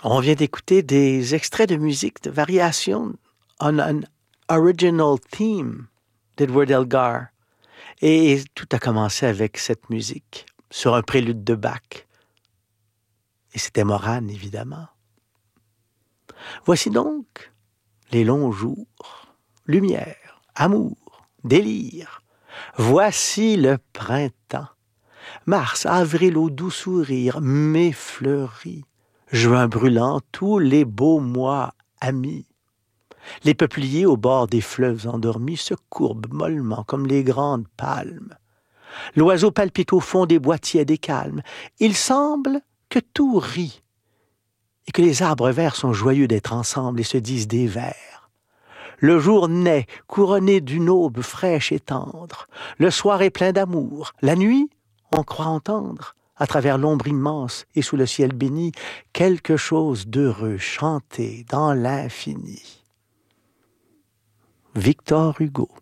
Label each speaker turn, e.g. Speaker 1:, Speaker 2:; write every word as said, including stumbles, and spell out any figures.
Speaker 1: On vient d'écouter des extraits de musique de variation on an original theme d'Edward Elgar. Et tout a commencé avec cette musique, sur un prélude de Bach. Et c'était Morane, évidemment. Voici donc les longs jours, lumière, amour, délire. Voici le printemps. Mars, avril au doux sourire, mai fleuri. Juin brûlant, tous les beaux mois amis. Les peupliers au bord des fleuves endormis se courbent mollement comme les grandes palmes. L'oiseau palpite au fond des bois tièdes et calmes. Il semble que tout rit et que les arbres verts sont joyeux d'être ensemble et se disent des vers. Le jour naît, couronné d'une aube fraîche et tendre. Le soir est plein d'amour. La nuit, on croit entendre, à travers l'ombre immense et sous le ciel béni, quelque chose d'heureux chanter dans l'infini. Victor Hugo.